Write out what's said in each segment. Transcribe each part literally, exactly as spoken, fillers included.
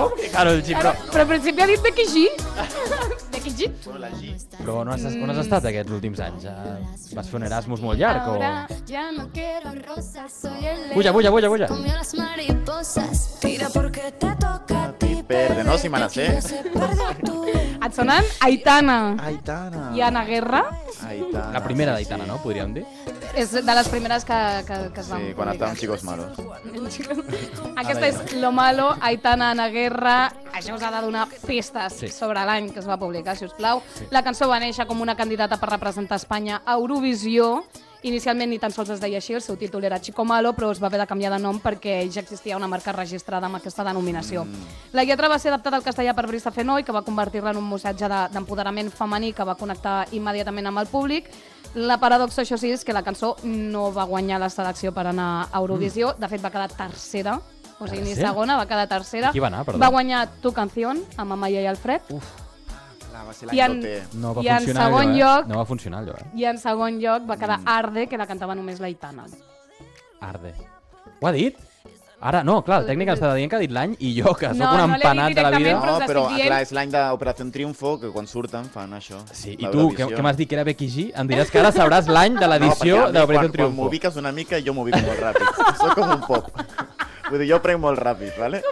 Com que Karol G? Però, però al principi ha dit Becky G. Becky G. però no has, on has estat aquests últims anys? Uh, vas fer un Erasmus molt llarg o...? Ahora ya no quiero rosas, soy el Puja, puja, puja, puja. Comió las mariposas. Tira porque te toca a ti Perde, no? Si me la sé. Et sonen Aitana Aitana. i Ana Guerra? Aitana. La primera d'Aitana, no? Podríem dir. És de les primeres que, que, que es van Sí, quan estàvem Chicos Malos. Aquesta és Lo Malo, Aitana, Ana Guerra. Això us ha de donar pistes Sí. sobre l'any que es va publicar, si us plau. Sí. La cançó va néixer com una candidata per representar Espanya a Eurovisió. Inicialment ni tan sols es deia així, el seu títol era Chico Malo, però es va haver de canviar de nom perquè ja existia una marca registrada amb aquesta denominació. Mm. La lletra va ser adaptada al castellà per Brisa Fenoy, que va convertir-la en un missatge de- d'empoderament femení que va connectar immediatament amb el públic. La paradoxa, això sí, és que la cançó no va guanyar la selecció per anar a Eurovisió. De fet, va quedar tercera, o sigui, ni Tercera? segona, va quedar tercera. Qui va anar, perdó? Va guanyar Tu Canción, amb Amaya i Alfred. Uf, Clar, va ser I en- l'any Doté. no va I en funcionar segon allò, eh? lloc- No va funcionar allò, eh? I en segon lloc va quedar Arde, que la cantava només l'Aitana. Arde. Ho ha dit? Ara, no, clar, el tècnic ens estava dient que ha dit l'any i jo, que sóc No, un no l'he dit empanat de la vida... directament, però No, us però estic dient- clar, és l'any d'Operació Triunfo, que quan surten fan això. Sí, i tu, que, que m'has dit que era Becky G, em diràs que ara sabràs l'any de No, l'edició perquè a mi d'Operació quan, quan Triunfo. m'ubiques una mica, jo m'ubico molt ràpid. Soc com un pop. Vull dir, jo prenc molt ràpid, vale?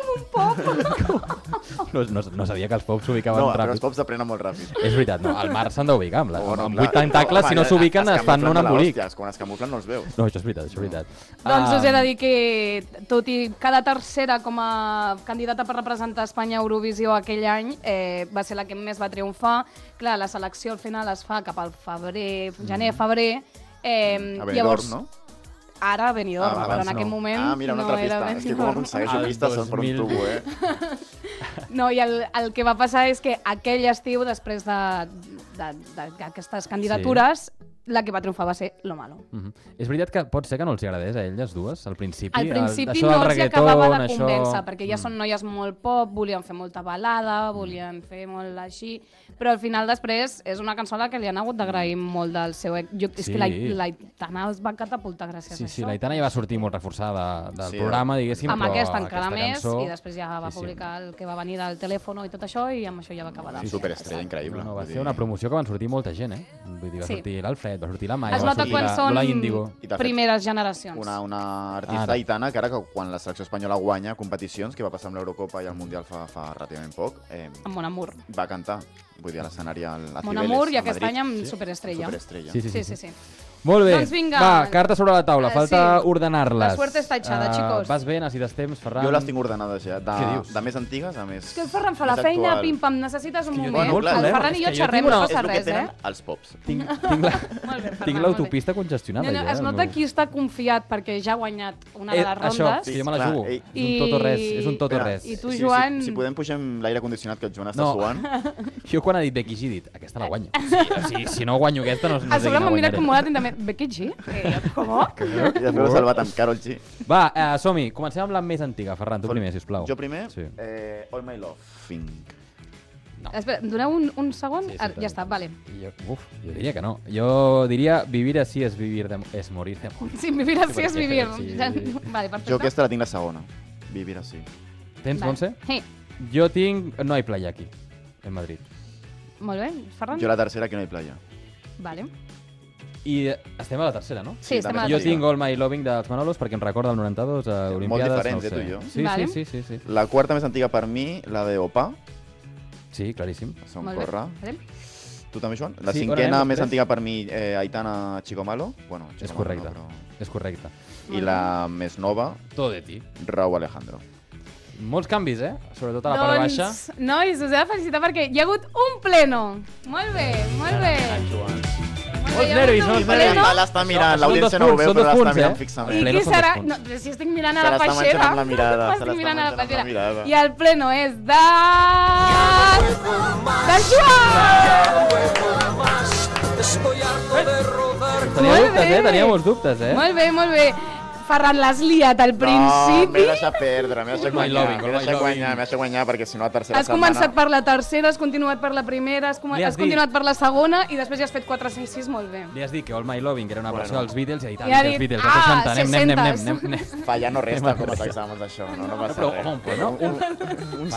No, no, no sabia que els pops s'ubicaven No, però els ràpid. pops aprenen molt ràpid. És veritat, no, al mar s'han d'ubicar, amb, la, Oh, no, amb clar. vuit tentacles, si no Home, s'ubiquen es es fan camuflen un de la embolic. hòstia, Quan es camuflen no els veus. No, això és veritat, això és veritat. Doncs Ah, us he de dir que, tot i cada tercera com a candidata per representar Espanya a Eurovisió aquell any, eh, va ser la que més va triomfar. Clar, la selecció al final es fa cap al febrer, gener-febrer. Eh, A Benidorm, llavors, no? Ara a Benidorm, Ah, però en abans aquell no. moment Ah, mira, una no altra era pista. És que com Benidorm. aconsegueixo Al pistes són per un dos mil. tubo, eh? No, i el, el que va passar és que aquell estiu, després d'aquestes candidatures, sí. la que va triomfar va ser Lo Malo. uh -huh. És veritat que pot ser que no els agradés a elles dues, al principi? Al principi el, això no del els hi reggaeton, acabava de això... convèncer, perquè ja Mm. són noies molt pop, volien fer molta balada, volien fer molt així, però al final després és una cançó a la que li han hagut d'agrair molt del seu... ex- Jo, és Sí. que la- l'Aitana els va catapultar gràcies Sí, a sí, això. l'Aitana ja va sortir molt reforçada del Sí, programa, diguéssim, Amb però aquesta encara aquesta més, cançó... i després ja va Sí, sí. publicar el que va venir del telèfon i tot això, i amb això ja va acabar de... Superestrella, increïble. No, no, va Vull ser dir- una promoció que van sortir molta gent, eh? Vull dir, va Sí. sortir l'Alfred, va sortir la Maia, Es va nota sortir quan la, són la Índigo. I de fet, primeres generacions. Una, una artista Ara. aitana que ara, que quan la selecció espanyola guanya competicions, que va passar amb l'Eurocopa i el Mundial fa, fa relativament poc, eh, Amb Mon Amour. va cantar, vull dir, a l'escenari al a Mon Cibeles, Amour i a aquest Madrid. any amb Sí. Superestrella. Superestrella. Sí, sí, Sí, sí, sí. Molt bé, Doncs vinga. va, cartes sobre la taula, Eh, falta sí. ordenar-les. La suerte está echada, Ah, chicos. Vas bé, necessites temps, Ferran? Jo les tinc ordenades ja, Què de, dius? de més antigues a més... És que el Ferran fa la més feina, actual. pim-pam, necessites un És que jo moment. tinc molt el problema, Ferran és i jo que jo xerrem, tinc no una- És passa el que res, tenen eh? els pops. Tinc, tinc la- Molt bé, Ferran, tinc molt l'autopista congestionada, No, no, ja. es el nota meu- qui està confiat perquè ja ha guanyat una de Eh, les això, rondes. sí, jo me la Clar, jugo. ei. És un tot o res, és un tot o Espera, res. I tu, si, Joan- Si, si podem pujar amb l'aire condicionat, que el Joan està No. suant. Jo quan ha dit Becky G he dit, aquesta la guanyo. Sí, o sigui, si no guanyo aquesta no, no A sé sobre quina m'ha mirat guanyaré. com molt atentament. Becky G? Eh, com? I després l'he salvat amb Karol G. Va, eh, som-hi, comencem amb la més antiga. Ferran, tu primer, sisplau. Jo primer? Sí. Eh, All My Love, Think. No. Espera, em doneu un, un segon? Sí, sí, Ah, però- ja està, vale. Jo, uf, jo diria que no. Jo diria vivir así es vivir de, es morir de amor. Sí, vivir así es perquè- vivir. sí. Ja- Vale, perfecte. Jo aquesta la tinc la segona. Vivir así. Tens, Vale. Montse? Sí, Jo tinc No hay playa aquí, en Madrid. molt bé. Ferran? Jo la tercera, que no hi playa. Vale. I eh, estem a la tercera, no? Sí, estem també a la Jo tercera. tinc All My Loving dels Manolos perquè em recorda el noranta-dos a Molt Olimpiades. diferents, no eh, ho sé. tu i jo. Sí, Vale. sí, sí, sí, sí. La quarta més antiga per mi, la de Opa, Sí, claríssim. Son Molt bé. Corra. Farem? Tu també, Joan? La Sí, on cinquena anem, més després? antiga per mi, eh, Aitana Chico Malo. Bueno, Chico És Malo correcte. no, però... És correcte. I la més nova, Tot de ti. Raúl Alejandro. Molts canvis, eh? Sobretot a la part baixa. Doncs, nois, us he de felicitar perquè hi ha hagut un pleno. Molt bé, molt bé. Molts nervis, molts nervis. L'està mirant, Són l'audiència dos no ho punts, veu, són però dos l'està punts, mirant eh? fixament. I pleno qui són dos serà? punts. No, però si estic mirant a Se la l'està peixera. menjant amb la mirada, se Estic l'està mirant a la menjant amb la peixera. mirada. I el pleno és de... de Joan! Tenia Molt dubtes, bé. eh? Tenia molts dubtes, eh? Molt bé, molt bé. Ferran, l'has liat al No, principi. m'he deixat perdre, m'he deixat All my guanyar, loving, all m'he my deixat loving. guanyar, m'he deixat guanyar, perquè si no la tercera Has setmana... començat per la tercera, has continuat per la primera, has, com... Li has has dit. continuat per la segona i després ja has fet quatre, cinc, sis, molt bé. Li has dit que All My Loving era una versió Bueno. dels Beatles i ha dit, I ha ah, dit, els Beatles, ah, els seixanta, anem, anem, anem, anem, seixanta. anem, anem. Fallar no resta, Anem a com els veure. exàmens d'això, no, no passa Però, res. home, un punt, no? Un, Un Ferran,